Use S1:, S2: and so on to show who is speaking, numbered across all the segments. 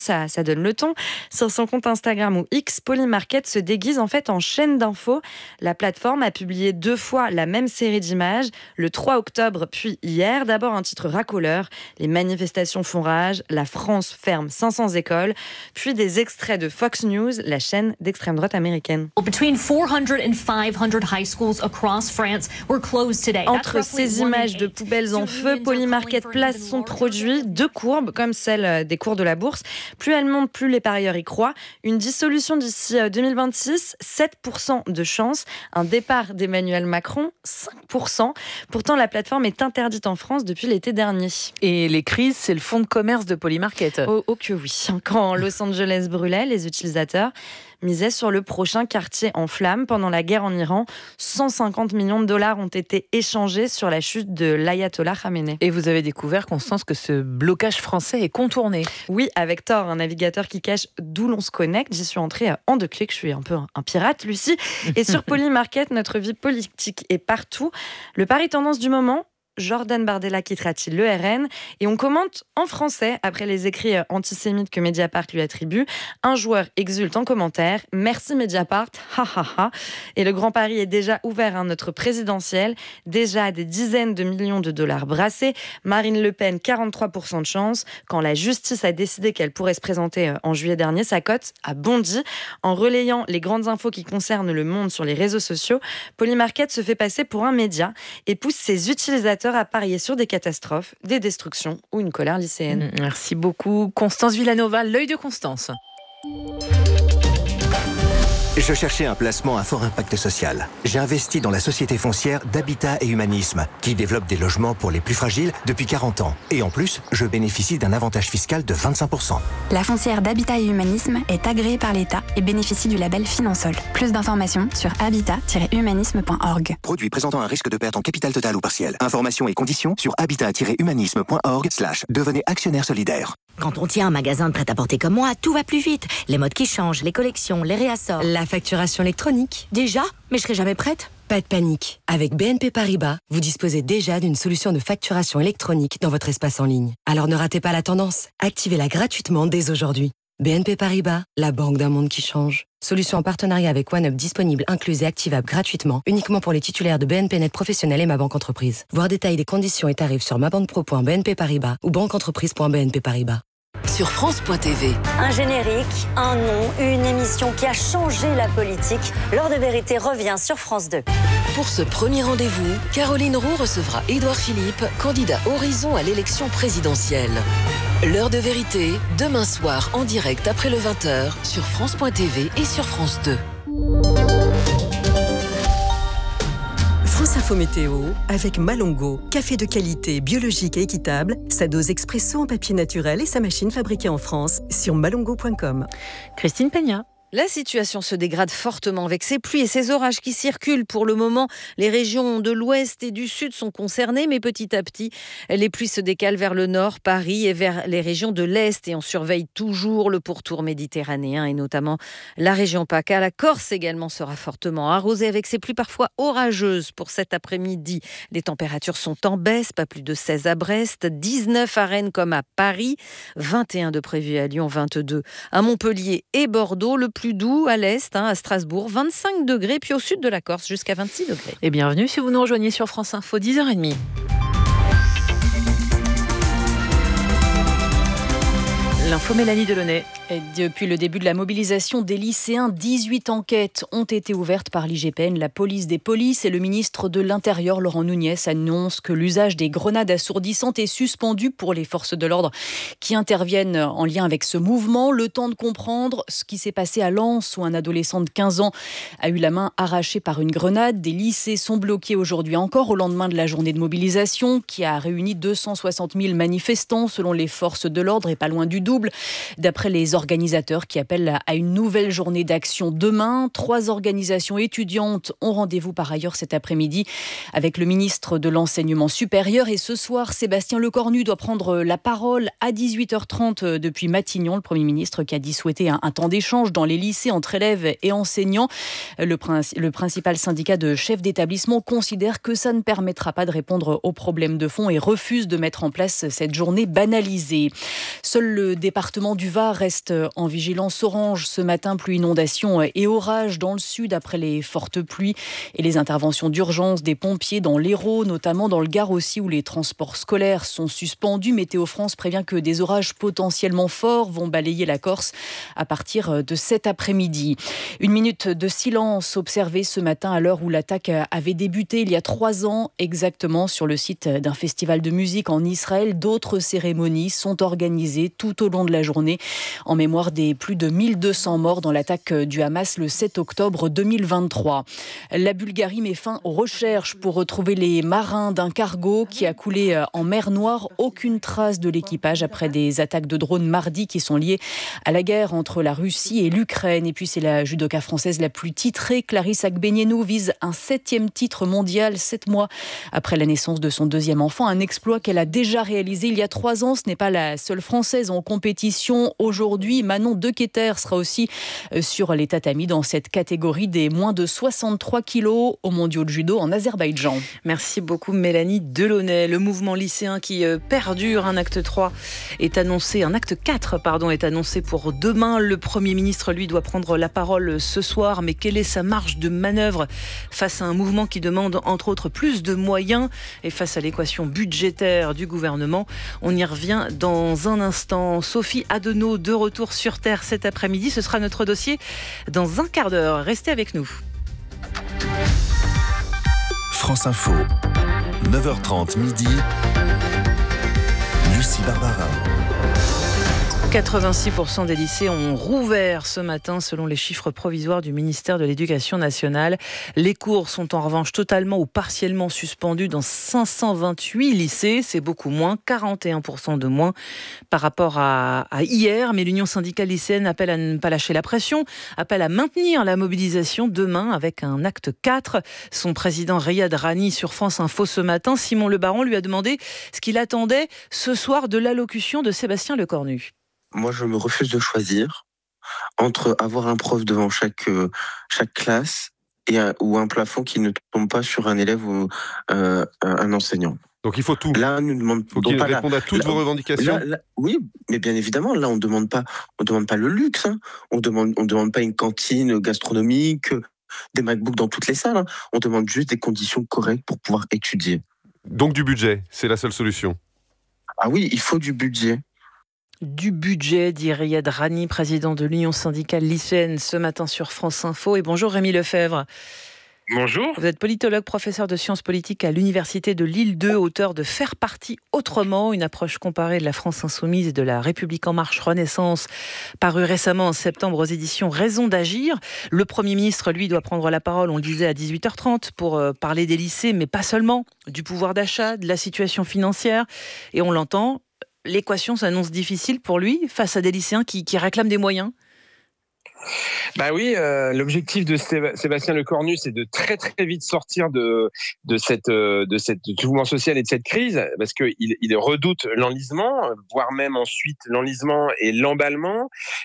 S1: Ça donne le ton. Sur son compte Instagram ou X, Polymarket se déguise en fait en chaîne d'infos. La plateforme a publié 2 fois la même série d'images, le 3 octobre puis hier. D'abord un titre racoleur, les manifestations font rage, la France ferme 500 écoles, puis des extraits de Fox News, la chaîne d'extrême droite américaine. Entre ces images de poubelles en feu, Polymarket place son produit, 2 courbes comme celles des cours de la bourse. Plus elle monte, plus les parieurs y croient. Une dissolution d'ici 2026, 7% de chance. Un départ d'Emmanuel Macron, 5%. Pourtant, la plateforme est interdite en France depuis l'été dernier.
S2: Et les crises, c'est le fonds de commerce de Polymarket.
S1: Oh que oui. Quand Los Angeles brûlait, les utilisateurs misaient sur le prochain quartier en flammes. Pendant la guerre en Iran, 150 millions de dollars ont été échangés sur la chute de l'ayatollah Khamenei.
S2: Et vous avez découvert, Constance, que ce blocage français est contourné.
S1: Oui, avec Tor, un navigateur qui cache d'où l'on se connecte. J'y suis entrée en 2 clics. Je suis un peu un pirate, Lucie. Et sur Polymarket, notre vie politique est partout. Le pari tendance du moment, Jordan Bardella quittera-t-il le RN ? Et on commente en français, après les écrits antisémites que Mediapart lui attribue. Un joueur exulte en commentaire. Merci Mediapart, ha ha ha. Et le grand pari est déjà ouvert, notre présidentiel. Déjà des dizaines de millions de dollars brassés. Marine Le Pen, 43% de chance. Quand la justice a décidé qu'elle pourrait se présenter en juillet dernier, sa cote a bondi. En relayant les grandes infos qui concernent le monde sur les réseaux sociaux, Polymarket se fait passer pour un média et pousse ses utilisateurs à parier sur des catastrophes, des destructions ou une colère lycéenne.
S2: Merci beaucoup. Constance Villanova, l'œil de Constance.
S3: Je cherchais un placement à fort impact social. J'ai investi dans la société foncière d'Habitat et Humanisme, qui développe des logements pour les plus fragiles depuis 40 ans. Et en plus, je bénéficie d'un avantage fiscal de 25%.
S4: La foncière d'Habitat et Humanisme est agréée par l'État et bénéficie du label Finansol. Plus d'informations sur habitat-humanisme.org.
S3: Produit présentant un risque de perte en capital total ou partiel. Informations et conditions sur habitat-humanisme.org/devenez actionnaire solidaire.
S5: Quand on tient un magasin de prêt-à-porter comme moi, tout va plus vite. Les modes qui changent, les collections, les réassorts.
S6: La facturation électronique.
S5: Déjà ? Mais je serai jamais prête.
S6: Pas de panique. Avec BNP Paribas, vous disposez déjà d'une solution de facturation électronique dans votre espace en ligne. Alors ne ratez pas la tendance. Activez-la gratuitement dès aujourd'hui. BNP Paribas, la banque d'un monde qui change. Solution en partenariat avec OneUp disponible, incluse et activable gratuitement, uniquement pour les titulaires de BNP Net Professionnel et Ma Banque Entreprise. Voir détails des conditions et tarifs sur mabanquepro.bnp Paribas ou banqueentreprise.bnp Paribas.
S7: Sur France.tv.
S8: Un générique, un nom, une émission qui a changé la politique. L'heure de vérité revient sur France 2.
S7: Pour ce premier rendez-vous, Caroline Roux recevra Édouard Philippe, candidat Horizon à l'élection présidentielle. L'heure de vérité, demain soir en direct après le 20h sur France.tv et sur France 2.
S6: France Info Météo avec Malongo, café de qualité, biologique et équitable, sa dose expresso en papier naturel et sa machine fabriquée en France sur malongo.com.
S2: Christine Peña.
S9: La situation se dégrade fortement avec ces pluies et ces orages qui circulent. Pour le moment, les régions de l'ouest et du sud sont concernées, mais petit à petit, les pluies se décalent vers le nord, Paris, et vers les régions de l'est. Et on surveille toujours le pourtour méditerranéen et notamment la région PACA. La Corse également sera fortement arrosée avec ces pluies parfois orageuses pour cet après-midi. Les températures sont en baisse, pas plus de 16 à Brest, 19 à Rennes comme à Paris, 21 de prévu à Lyon, 22 à Montpellier et Bordeaux. Le plus doux à l'est, à Strasbourg, 25 degrés, puis au sud de la Corse, jusqu'à 26 degrés.
S2: Et bienvenue si vous nous rejoignez sur France Info, 10h30. L'info Mélanie Delaunay.
S10: Et depuis le début de la mobilisation des lycéens, 18 enquêtes ont été ouvertes par l'IGPN, la police des polices, et le ministre de l'Intérieur, Laurent Nunez, annonce que l'usage des grenades assourdissantes est suspendu pour les forces de l'ordre qui interviennent en lien avec ce mouvement. Le temps de comprendre ce qui s'est passé à Lens, où un adolescent de 15 ans a eu la main arrachée par une grenade. Des lycées sont bloqués aujourd'hui encore au lendemain de la journée de mobilisation qui a réuni 260 000 manifestants selon les forces de l'ordre et pas loin du double. D'après les organisateurs qui appellent à une nouvelle journée d'action demain. 3 organisations étudiantes ont rendez-vous par ailleurs cet après-midi avec le ministre de l'Enseignement supérieur. Et ce soir, Sébastien Lecornu doit prendre la parole à 18h30 depuis Matignon. Le Premier ministre qui a dit souhaiter un temps d'échange dans les lycées entre élèves et enseignants. Le principal syndicat de chefs d'établissement considère que ça ne permettra pas de répondre aux problèmes de fond et refuse de mettre en place cette journée banalisée. Seul le département du Var reste en vigilance orange ce matin. Pluie, inondations et orages dans le sud après les fortes pluies et les interventions d'urgence des pompiers dans l'Hérault, notamment dans le Gard aussi où les transports scolaires sont suspendus. Météo France prévient que des orages potentiellement forts vont balayer la Corse à partir de cet après-midi. Une minute de silence observée ce matin à l'heure où l'attaque avait débuté il y a 3 ans exactement sur le site d'un festival de musique en Israël. D'autres cérémonies sont organisées tout au long de la journée en mémoire des plus de 1200 morts dans l'attaque du Hamas le 7 octobre 2023. La Bulgarie met fin aux recherches pour retrouver les marins d'un cargo qui a coulé en mer Noire. Aucune trace de l'équipage après des attaques de drones mardi qui sont liées à la guerre entre la Russie et l'Ukraine. Et puis c'est la judoka française la plus titrée. Clarisse Agbenienou vise un 7e titre mondial 7 mois après la naissance de son 2e enfant. Un exploit qu'elle a déjà réalisé il y a 3 ans. Ce n'est pas la seule française en compétition aujourd'hui. Manon Dequeter sera aussi sur les tatamis dans cette catégorie des moins de 63 kilos aux mondiaux de judo en Azerbaïdjan.
S2: Merci beaucoup Mélanie Delaunay. Le mouvement lycéen qui perdure, un acte 4 est annoncé pour demain. Le Premier ministre, lui, doit prendre la parole ce soir. Mais quelle est sa marge de manœuvre face à un mouvement qui demande, entre autres, plus de moyens et face à l'équation budgétaire du gouvernement? On y revient dans un instant. Sophie Adenau, de retour sur Terre cet après-midi. Ce sera notre dossier dans un quart d'heure. Restez avec nous.
S11: France Info, 9h30 midi. Lucie Barbara.
S2: 86% des lycées ont rouvert ce matin selon les chiffres provisoires du ministère de l'Éducation nationale. Les cours sont en revanche totalement ou partiellement suspendus dans 528 lycées. C'est beaucoup moins, 41% de moins par rapport à hier. Mais l'Union syndicale lycéenne appelle à ne pas lâcher la pression, appelle à maintenir la mobilisation demain avec un acte 4. Son président Riyad Rani sur France Info ce matin, Simon Le Baron lui a demandé ce qu'il attendait ce soir de l'allocution de Sébastien Lecornu.
S12: Moi, je me refuse de choisir entre avoir un prof devant chaque classe ou un plafond qui ne tombe pas sur un élève ou un enseignant.
S13: Donc il faut tout.
S12: Là, nous demandons.
S13: Faut qu'il réponde à toutes vos revendications.
S12: Oui, mais bien évidemment, là, on demande pas le luxe. Hein. On demande pas une cantine gastronomique, des MacBooks dans toutes les salles. Hein. On demande juste des conditions correctes pour pouvoir étudier.
S13: Donc du budget, c'est la seule solution.
S12: Ah oui, il faut du budget.
S2: Du budget, dit Riyad Rani, président de l'Union syndicale lycéenne, ce matin sur France Info. Et bonjour Rémi Lefebvre.
S14: Bonjour.
S2: Vous êtes politologue, professeur de sciences politiques à l'Université de Lille 2, auteur de Faire partie autrement, une approche comparée de la France insoumise et de la République en marche Renaissance, paru récemment en septembre aux éditions Raison d'agir. Le Premier ministre, lui, doit prendre la parole, on le disait, à 18h30 pour parler des lycées, mais pas seulement, du pouvoir d'achat, de la situation financière. Et on l'entend, l'équation s'annonce difficile pour lui face à des lycéens qui réclament des moyens.
S14: Bah oui, l'objectif de Sébastien Lecornu, c'est de très très vite sortir de cette mouvement social et de cette crise, parce que il redoute l'enlisement, voire même ensuite l'enlisement et l'emballement.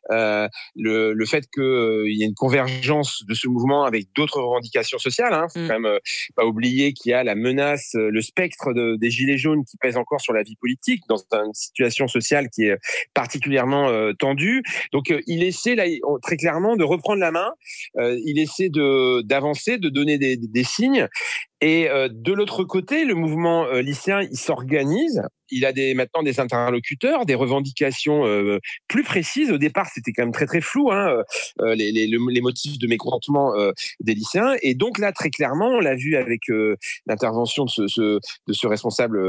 S14: Le fait qu'il y ait une convergence de ce mouvement avec d'autres revendications sociales. Faut quand même pas oublier qu'il y a la menace, le spectre des gilets jaunes qui pèse encore sur la vie politique dans une situation sociale qui est particulièrement tendue. Donc il essaie là très clairement de reprendre la main. Il essaie d'avancer, de donner des signes. Et de l'autre côté, le mouvement lycéen, il s'organise. Il a maintenant des interlocuteurs, des revendications plus précises. Au départ, c'était quand même très très flou, les motifs de mécontentement des lycéens. Et donc là, très clairement, on l'a vu avec l'intervention de ce responsable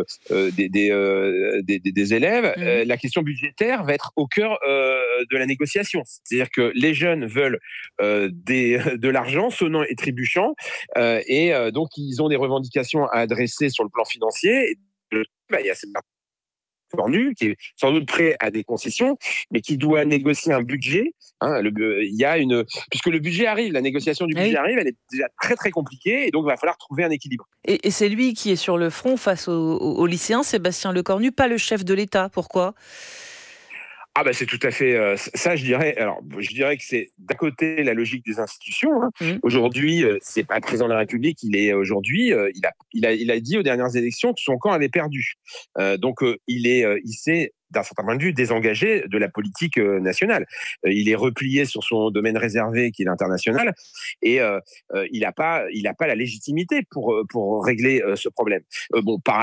S14: des élèves. La question budgétaire va être au cœur de la négociation. C'est-à-dire que les jeunes veulent de l'argent sonnant et trébuchant, et donc ils ont des revendications à adresser sur le plan financier. Il y a Cornu, qui est sans doute prêt à des concessions, mais qui doit négocier un budget. Puisque le budget arrive, la négociation du budget arrive, elle est déjà très très compliquée, et donc il va falloir trouver un équilibre.
S2: Et c'est lui qui est sur le front face aux lycéens, Sébastien Lecornu, pas le chef de l'État. Pourquoi ?
S14: C'est tout à fait ça, je dirais. Alors, je dirais que c'est d'un côté la logique des institutions. Aujourd'hui, c'est pas le président de la République. Il a dit aux dernières élections que son camp avait perdu. Donc, il s'est d'un certain point de vue désengagé de la politique nationale. Il est replié sur son domaine réservé qui est l'international, et il n'a pas la légitimité pour régler ce problème. Par